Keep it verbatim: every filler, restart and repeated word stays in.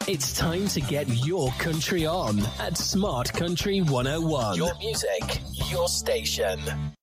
It's time to get your country on at Smart Country one oh one. Your music, your station.